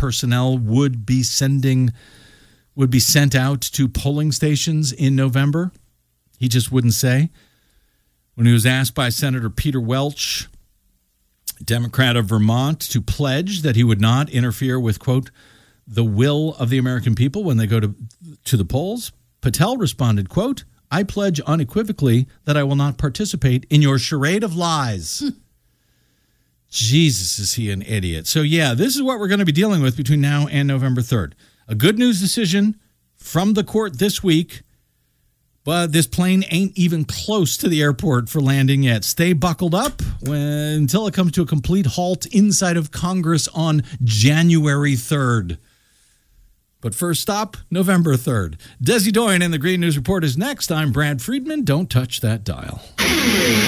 personnel would be sent out to polling stations in November. He just wouldn't say. When he was asked by Senator Peter Welch, Democrat of Vermont, to pledge that he would not interfere with, quote, the will of the American people when they go to the polls, Patel responded, quote, I pledge unequivocally that I will not participate in your charade of lies. Jesus, is he an idiot. So, yeah, this is what we're going to be dealing with between now and November 3rd. A good news decision from the court this week, but this plane ain't even close to the airport for landing yet. Stay buckled up until it comes to a complete halt inside of Congress on January 3rd. But first stop, November 3rd. Desi Doyen and the Green News Report is next. I'm Brad Friedman. Don't touch that dial.